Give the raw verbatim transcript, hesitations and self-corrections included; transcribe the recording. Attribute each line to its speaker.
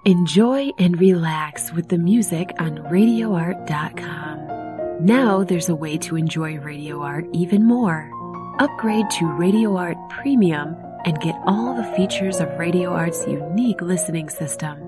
Speaker 1: Enjoy and relax with the music on radio art dot com. Now there's a way to enjoy Radio Art even more. Upgrade to Radio Art Premium and get all the features of Radio Art's unique listening system.